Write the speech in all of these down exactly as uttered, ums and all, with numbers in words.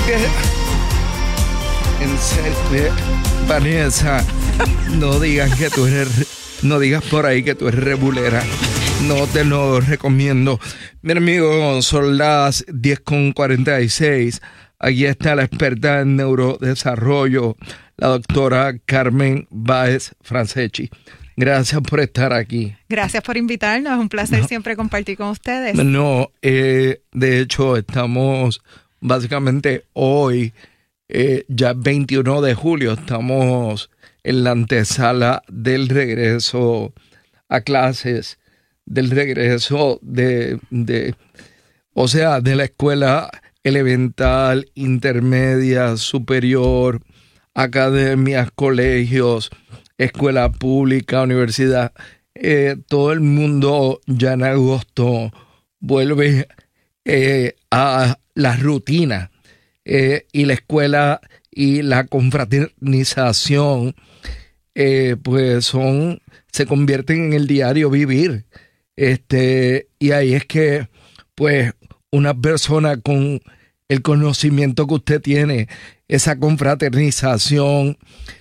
que... En serio, Vanessa, no digas que tú eres... No digas por ahí que tú eres rebulera. No te lo recomiendo. Mi amigo, son las diez con cuarenta y seis. Aquí está la experta en neurodesarrollo, la doctora Carmen Báez Franceschi. Gracias por estar aquí. Gracias por invitarnos. Es un placer no. siempre compartir con ustedes. No, eh, de hecho, estamos básicamente hoy, eh, ya veintiuno de julio, estamos en la antesala del regreso a clases, del regreso de, de o sea, de la escuela elemental, intermedia, superior, academias, colegios, escuela pública, universidad. Eh, todo el mundo ya en agosto vuelve eh, a la rutina eh, y la escuela y la confraternización eh, pues son se convierten en el diario vivir. Este, y ahí es que pues una persona con el conocimiento que usted tiene, esa confraternización,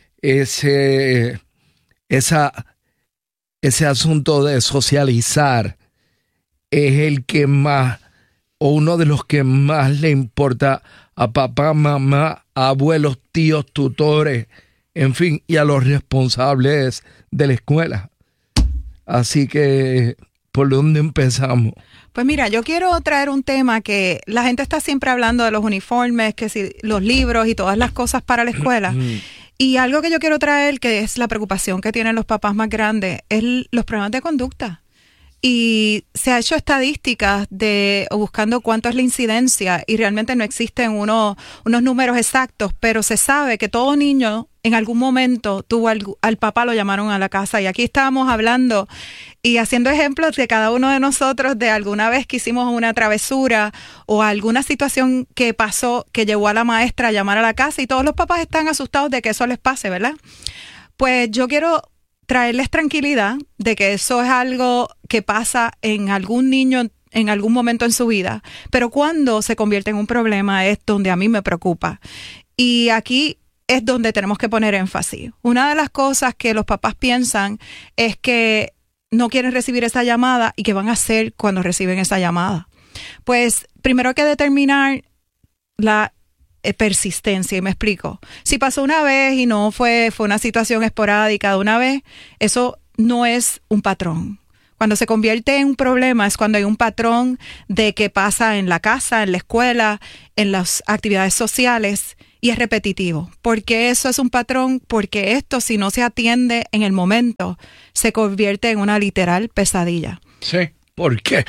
ese, esa, ese asunto de socializar, es el que más, o uno de los que más le importa a papá, mamá, a abuelos, tíos, tutores, en fin, y a los responsables de la escuela. Así que, ¿por dónde empezamos? Pues mira, yo quiero traer un tema que la gente está siempre hablando de los uniformes, que si los libros y todas las cosas para la escuela. Y algo que yo quiero traer, que es la preocupación que tienen los papás más grandes, es los problemas de conducta. Y se ha hecho estadísticas de buscando cuánto es la incidencia y realmente no existen uno, unos números exactos, pero se sabe que todo niño en algún momento tuvo al, al papá, lo llamaron a la casa. Y aquí estábamos hablando y haciendo ejemplos de cada uno de nosotros de alguna vez que hicimos una travesura o alguna situación que pasó que llevó a la maestra a llamar a la casa y todos los papás están asustados de que eso les pase, ¿verdad? Pues yo quiero traerles tranquilidad de que eso es algo que pasa en algún niño en algún momento en su vida, pero cuando se convierte en un problema es donde a mí me preocupa. Y aquí es donde tenemos que poner énfasis. Una de las cosas que los papás piensan es que no quieren recibir esa llamada y qué van a hacer cuando reciben esa llamada. Pues primero hay que determinar la persistencia, y me explico. Si pasó una vez y no fue, fue una situación esporádica de una vez, eso no es un patrón. Cuando se convierte en un problema es cuando hay un patrón de que pasa en la casa, en la escuela, en las actividades sociales y es repetitivo. ¿Por qué eso es un patrón? Porque esto, si no se atiende en el momento, se convierte en una literal pesadilla. Sí, ¿por qué?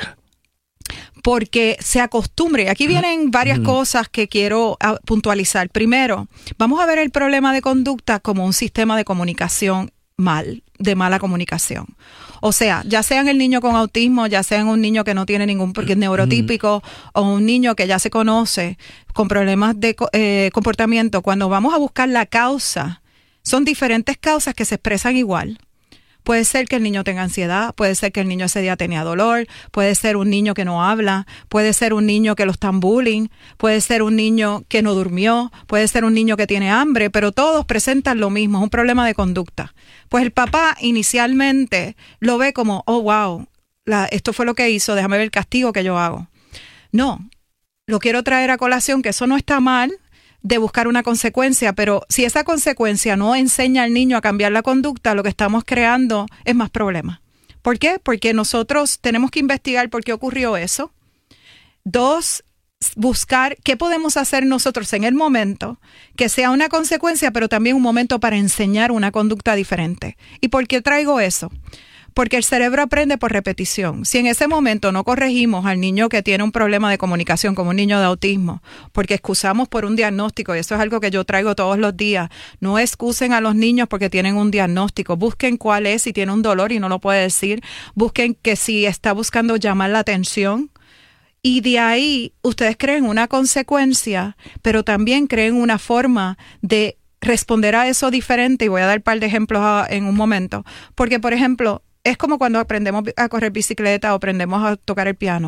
Porque se acostumbre. Aquí vienen varias mm. cosas que quiero puntualizar. Primero, vamos a ver el problema de conducta como un sistema de comunicación mal, de mala comunicación. O sea, ya sean el niño con autismo, ya sean un niño que no tiene ningún porque es neurotípico, mm. o un niño que ya se conoce con problemas de eh, comportamiento, cuando vamos a buscar la causa, son diferentes causas que se expresan igual. Puede ser que el niño tenga ansiedad, puede ser que el niño ese día tenía dolor, puede ser un niño que no habla, puede ser un niño que lo están bullying, puede ser un niño que no durmió, puede ser un niño que tiene hambre, pero todos presentan lo mismo, es un problema de conducta. Pues el papá inicialmente lo ve como, oh, wow, la, esto fue lo que hizo, déjame ver el castigo que yo hago. No, lo quiero traer a colación, que eso no está mal, de buscar una consecuencia, pero si esa consecuencia no enseña al niño a cambiar la conducta, lo que estamos creando es más problemas. ¿Por qué? Porque nosotros tenemos que investigar por qué ocurrió eso. Dos, buscar qué podemos hacer nosotros en el momento, que sea una consecuencia, pero también un momento para enseñar una conducta diferente. ¿Y por qué traigo eso? Porque el cerebro aprende por repetición. Si en ese momento no corregimos al niño que tiene un problema de comunicación, como un niño de autismo, porque excusamos por un diagnóstico, y eso es algo que yo traigo todos los días, no excusen a los niños porque tienen un diagnóstico, busquen cuál es, si tiene un dolor y no lo puede decir, busquen que si está buscando llamar la atención, y de ahí ustedes creen una consecuencia, pero también creen una forma de responder a eso diferente, y voy a dar un par de ejemplos a, en un momento, porque por ejemplo, es como cuando aprendemos a correr bicicleta o aprendemos a tocar el piano.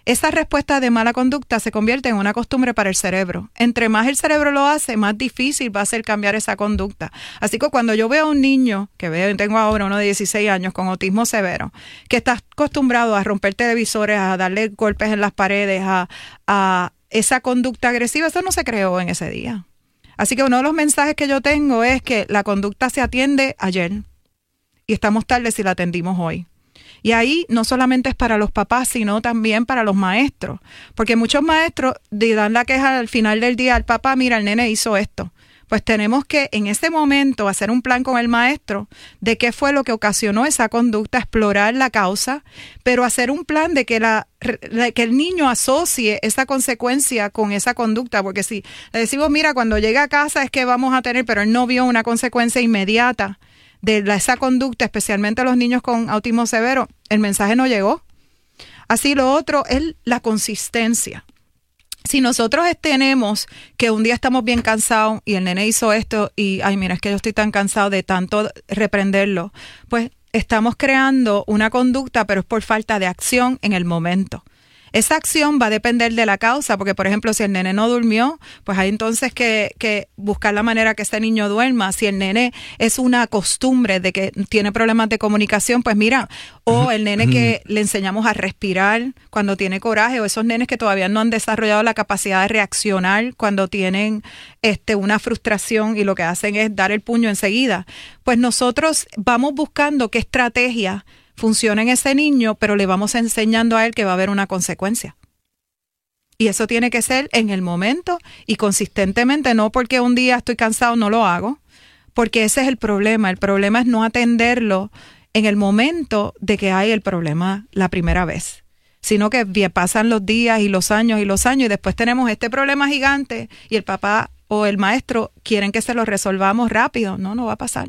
esa respuesta de mala conducta se convierte en una costumbre para el cerebro. Entre más el cerebro lo hace, más difícil va a ser cambiar esa conducta. Así que cuando yo veo a un niño, que veo, tengo ahora uno de dieciséis años con autismo severo, que está acostumbrado a romper televisores, a darle golpes en las paredes, a, a esa conducta agresiva, eso no se creó en ese día. Así que uno de los mensajes que yo tengo es que la conducta se atiende ayer y estamos tarde si la atendimos hoy. Y ahí no solamente es para los papás, sino también para los maestros. Porque muchos maestros dan la queja al final del día al papá, mira, el nene hizo esto. Pues tenemos que en ese momento hacer un plan con el maestro de qué fue lo que ocasionó esa conducta, explorar la causa, pero hacer un plan de que, la, que el niño asocie esa consecuencia con esa conducta. Porque si le decimos, mira, cuando llegue a casa es que vamos a tener, pero él no vio una consecuencia inmediata de la, esa conducta, especialmente los niños con autismo severo, el mensaje no llegó. Así lo otro es la consistencia. Si nosotros tenemos que un día estamos bien cansados y el nene hizo esto y, ay, mira, es que yo estoy tan cansado de tanto reprenderlo, pues estamos creando una conducta, pero es por falta de acción en el momento. Esa acción va a depender de la causa, porque por ejemplo, si el nene no durmió, pues hay entonces que, que buscar la manera que ese niño duerma. Si el nene es una costumbre de que tiene problemas de comunicación, pues mira, o el nene que le enseñamos a respirar cuando tiene coraje, o esos nenes que todavía no han desarrollado la capacidad de reaccionar cuando tienen este, una frustración y lo que hacen es dar el puño enseguida. Pues nosotros vamos buscando qué estrategia funciona en ese niño, pero le vamos enseñando a él que va a haber una consecuencia. Y eso tiene que ser en el momento y consistentemente, no porque un día estoy cansado no lo hago, porque ese es el problema. El problema es no atenderlo en el momento de que hay el problema la primera vez, sino que pasan los días y los años y los años y después tenemos este problema gigante y el papá o el maestro quieren que se lo resolvamos rápido. No, no va a pasar.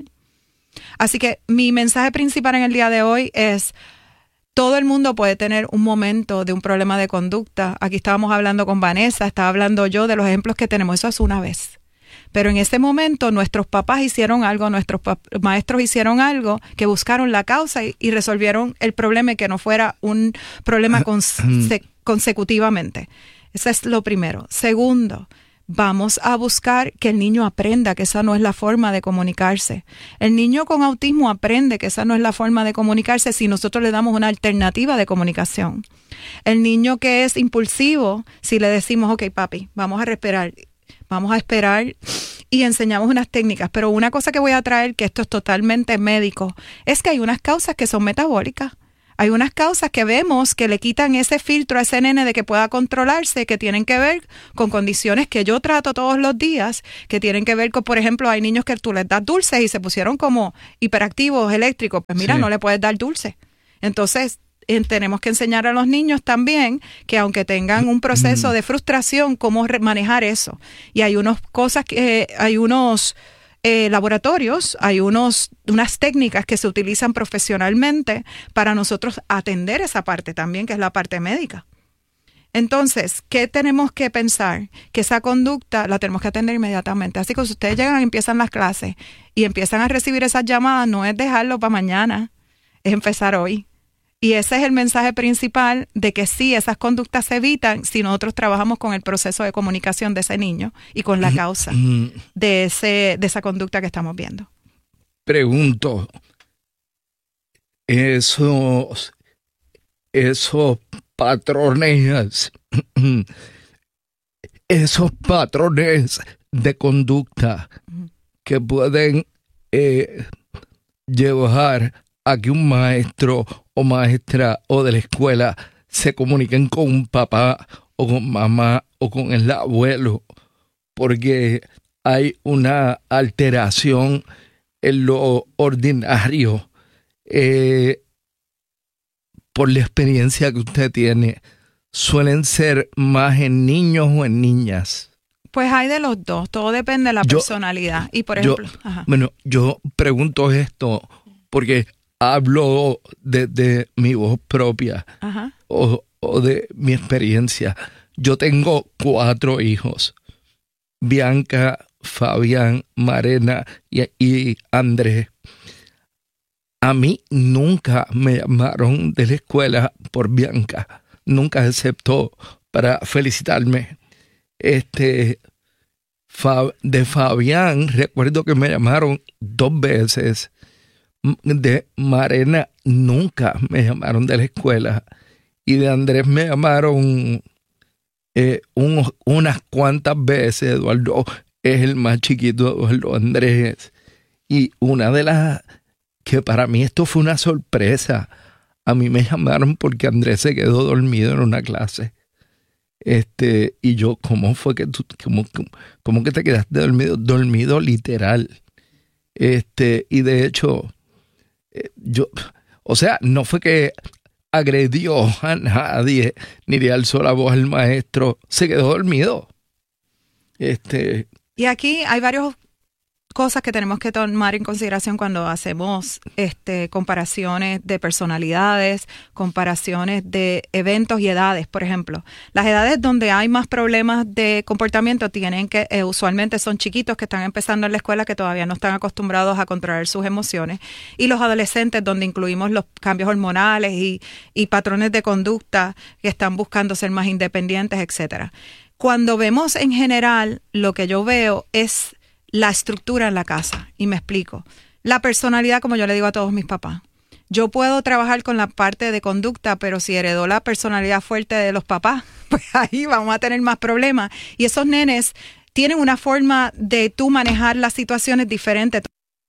Así que mi mensaje principal en el día de hoy es, todo el mundo puede tener un momento de un problema de conducta. Aquí estábamos hablando con Vanessa, estaba hablando yo de los ejemplos que tenemos. Eso es una vez. Pero en ese momento nuestros papás hicieron algo, nuestros maestros hicieron algo, que buscaron la causa y, y resolvieron el problema y que no fuera un problema conse- consecutivamente. Eso es lo primero. Segundo, vamos a buscar que el niño aprenda que esa no es la forma de comunicarse. El niño con autismo aprende que esa no es la forma de comunicarse si nosotros le damos una alternativa de comunicación. El niño que es impulsivo, si le decimos, ok, papi, vamos a respirar, vamos a esperar y enseñamos unas técnicas. Pero una cosa que voy a traer, que esto es totalmente médico, es que hay unas causas que son metabólicas. Hay unas causas que vemos que le quitan ese filtro a ese nene de que pueda controlarse, que tienen que ver con condiciones que yo trato todos los días, que tienen que ver con, por ejemplo, hay niños que tú les das dulces y se pusieron como hiperactivos, eléctricos. Pues mira, sí, no le puedes dar dulce. Entonces, eh, tenemos que enseñar a los niños también que aunque tengan un proceso de frustración, cómo manejar eso. Y hay unas cosas que, eh, hay unos... Eh, laboratorios, hay unos, unas técnicas que se utilizan profesionalmente para nosotros atender esa parte también, que es la parte médica. Entonces, ¿qué tenemos que pensar? Que esa conducta la tenemos que atender inmediatamente. Así que si ustedes llegan y empiezan las clases y empiezan a recibir esas llamadas, no es dejarlo para mañana, es empezar hoy. Y ese es el mensaje principal de que sí, esas conductas se evitan si nosotros trabajamos con el proceso de comunicación de ese niño y con la causa de ese de esa conducta que estamos viendo. Pregunto, esos, esos patrones, esos patrones de conducta que pueden eh, llevar a que un maestro o maestra o de la escuela se comuniquen con un papá o con mamá o con el abuelo, porque hay una alteración en lo ordinario. Eh, por la experiencia que usted tiene, ¿suelen ser más en niños o en niñas? Pues hay de los dos, todo depende de la yo, personalidad. Y por ejemplo, yo, ajá. Bueno, yo pregunto esto porque hablo de, de mi voz propia o, o de mi experiencia. Yo tengo cuatro hijos: Bianca, Fabián, Marena y, y Andrés. A mí nunca me llamaron de la escuela por Bianca. nunca aceptó para felicitarme. Este, de Fabián, recuerdo que me llamaron dos veces. De Marena nunca me llamaron de la escuela. Y de Andrés me llamaron eh, un, unas cuantas veces. Eduardo es el más chiquito, Eduardo Andrés. Y una de las que para mí esto fue una sorpresa. A mí me llamaron porque Andrés se quedó dormido en una clase. Este, y yo, ¿cómo fue que tú, cómo, cómo, cómo que te quedaste dormido? Dormido literal. Este, y de hecho, eh, yo, o sea, no fue que agredió a nadie, ni le alzó la voz al maestro, se quedó dormido. Este. Y aquí hay varios cosas que tenemos que tomar en consideración cuando hacemos este, comparaciones de personalidades, comparaciones de eventos y edades, por ejemplo. Las edades donde hay más problemas de comportamiento tienen que, eh, usualmente son chiquitos que están empezando en la escuela, que todavía no están acostumbrados a controlar sus emociones, y los adolescentes, donde incluimos los cambios hormonales y, y patrones de conducta que están buscando ser más independientes, etcétera. Cuando vemos en general, lo que yo veo es la estructura en la casa, y me explico. La personalidad, como yo le digo a todos mis papás. Yo puedo trabajar con la parte de conducta, pero si heredó la personalidad fuerte de los papás, pues ahí vamos a tener más problemas. Y esos nenes tienen una forma de tú manejar las situaciones diferentes.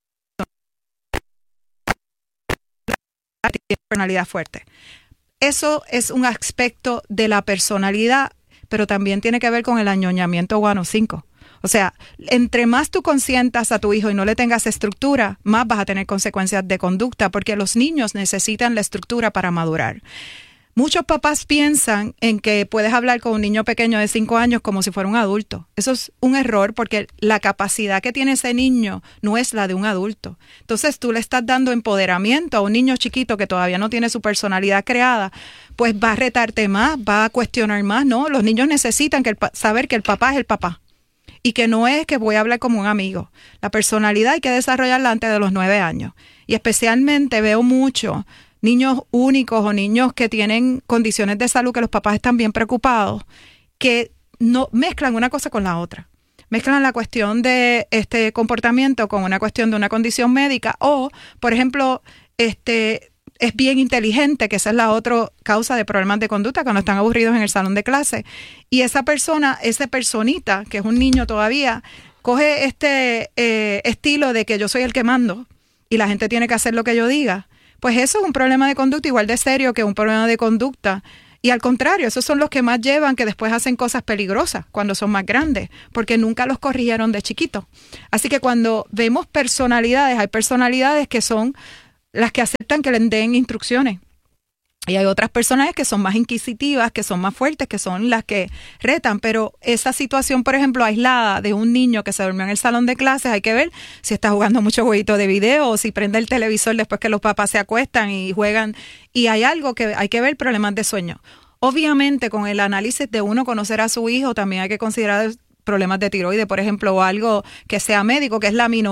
Personalidad fuerte. Eso es un aspecto de la personalidad, pero también tiene que ver con el añoñamiento guano cinco. O sea, entre más tú consientas a tu hijo y no le tengas estructura, más vas a tener consecuencias de conducta, porque los niños necesitan la estructura para madurar. Muchos papás piensan en que puedes hablar con un niño pequeño de cinco años como si fuera un adulto. Eso es un error, porque la capacidad que tiene ese niño no es la de un adulto. Entonces tú le estás dando empoderamiento a un niño chiquito que todavía no tiene su personalidad creada, pues va a retarte más, va a cuestionar más, ¿no? Los niños necesitan que el, saber que el papá es el papá. Y que no es que voy a hablar como un amigo. La personalidad hay que desarrollarla antes de los nueve años. Y especialmente veo mucho niños únicos o niños que tienen condiciones de salud que los papás están bien preocupados, que no mezclan una cosa con la otra. Mezclan la cuestión de este comportamiento con una cuestión de una condición médica, o, por ejemplo, este es bien inteligente, que esa es la otra causa de problemas de conducta cuando están aburridos en el salón de clase. Y esa persona, esa personita, que es un niño todavía, coge este eh, estilo de que yo soy el que mando y la gente tiene que hacer lo que yo diga. Pues eso es un problema de conducta igual de serio que un problema de conducta. Y al contrario, esos son los que más llevan, que después hacen cosas peligrosas cuando son más grandes, porque nunca los corrigieron de chiquito. Así que cuando vemos personalidades, hay personalidades que son las que aceptan que les den instrucciones. Y hay otras personas que son más inquisitivas, que son más fuertes, que son las que retan. Pero esa situación, por ejemplo, aislada de un niño que se durmió en el salón de clases, hay que ver si está jugando mucho jueguito de video o si prende el televisor después que los papás se acuestan y juegan. Y hay algo que hay que ver, problemas de sueño. Obviamente, con el análisis de uno conocer a su hijo, también hay que considerar problemas de tiroides, por ejemplo, o algo que sea médico, que es la mino